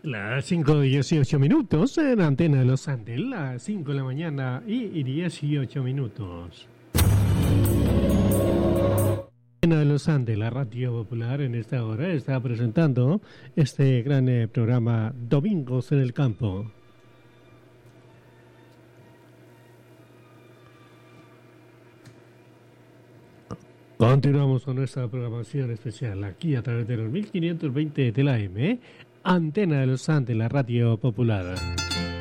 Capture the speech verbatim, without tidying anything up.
Las cinco y dieciocho minutos en Antena de los Andes, las cinco de la mañana y dieciocho minutos. Antena de los Andes, la radio popular en esta hora está presentando este gran eh, programa Domingos en el Campo. Continuamos con nuestra programación especial aquí a través de los mil quinientos veinte de la A M, Antena de los Andes, la radio popular.